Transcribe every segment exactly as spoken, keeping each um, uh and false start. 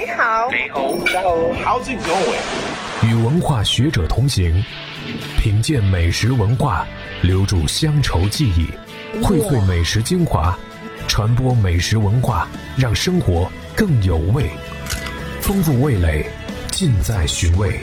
你好， 你好，大家好 ，How's it going？ 与文化学者同行，品鉴美食文化，留住乡愁记忆，荟萃美食精华，传播美食文化，让生活更有味。丰富味蕾，尽在寻味。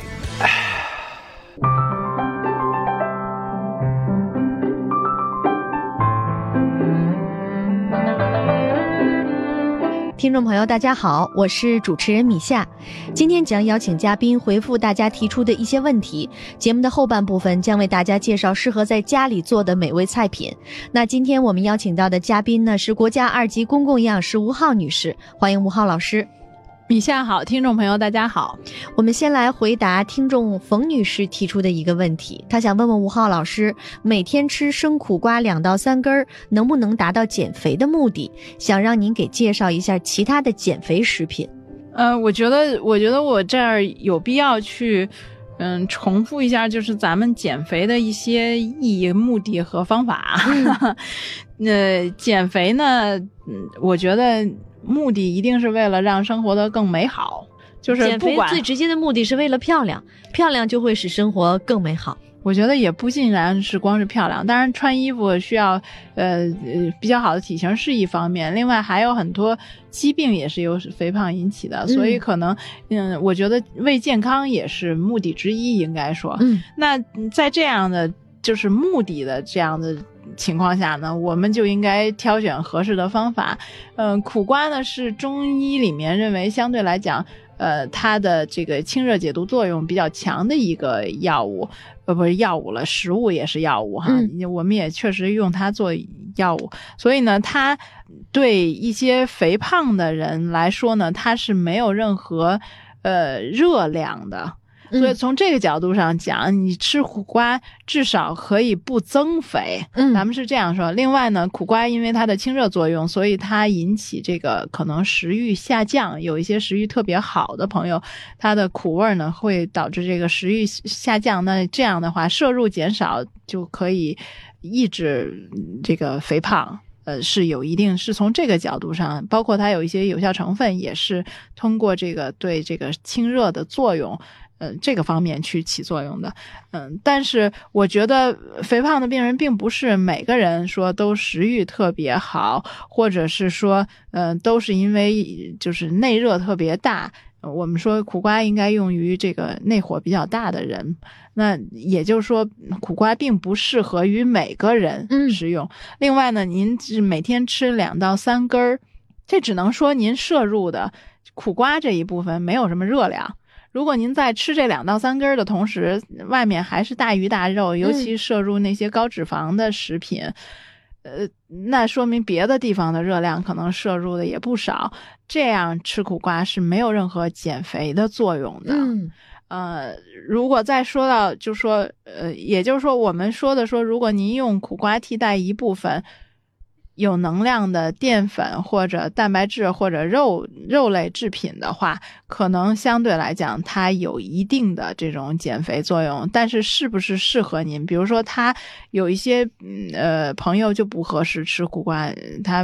听众朋友大家好，我是主持人米夏，今天将邀请嘉宾回复大家提出的一些问题。节目的后半部分将为大家介绍适合在家里做的美味菜品。那今天我们邀请到的嘉宾呢是国家二级公共营养师吴浩女士，欢迎吴浩老师。 米夏好，听众朋友大家好。 我们先来回答听众冯女士提出的一个问题，她想问问吴浩老师，每天吃生苦瓜两到三根能不能达到减肥的目的？想让您给介绍一下其他的减肥食品。 呃，我觉得我觉得我这儿有必要去嗯重复一下，就是咱们减肥的一些意义、目的和方法。那、呃、减肥呢，嗯，我觉得目的一定是为了让生活的更美好，就是不管减肥最直接的目的是为了漂亮，漂亮就会使生活更美好。 我觉得也不尽然是光是漂亮，当然穿衣服需要呃比较好的体型是一方面，另外还有很多疾病也是由肥胖引起的，嗯、所以可能嗯，我觉得为健康也是目的之一，应该说。嗯，那在这样的就是目的的这样的情况下呢，我们就应该挑选合适的方法。嗯、呃，苦瓜呢是中医里面认为相对来讲，呃，它的这个清热解毒作用比较强的一个药物，呃，不是药物了，食物也是药物哈。嗯、我们也确实用它做药物，所以呢，它对一些肥胖的人来说呢，它是没有任何呃热量的。所以从这个角度上讲，你吃苦瓜至少可以不增肥，嗯，咱们是这样说。另外呢，苦瓜因为它的清热作用，所以它引起这个可能食欲下降，有一些食欲特别好的朋友，它的苦味呢会导致这个食欲下降，那这样的话摄入减少就可以抑制这个肥胖。呃，是有一定是从这个角度上，包括它有一些有效成分也是通过这个对这个清热的作用呃，这个方面去起作用的。嗯，但是我觉得肥胖的病人并不是每个人说都食欲特别好，或者是说嗯、呃，都是因为就是内热特别大。我们说苦瓜应该用于这个内火比较大的人，那也就是说苦瓜并不适合于每个人食用。嗯、另外呢，您是每天吃两到三根儿，这只能说您摄入的苦瓜这一部分没有什么热量。如果您在吃这两到三根的同时，外面还是大鱼大肉，尤其摄入那些高脂肪的食品，嗯、呃，那说明别的地方的热量可能摄入的也不少。这样吃苦瓜是没有任何减肥的作用的。嗯，呃，如果再说到，就说，呃，也就是说，我们说的说，如果您用苦瓜替代一部分有能量的淀粉或者蛋白质或者肉肉类制品的话，可能相对来讲它有一定的这种减肥作用，但是是不是适合您？比如说他有一些呃朋友就不合适吃苦瓜，他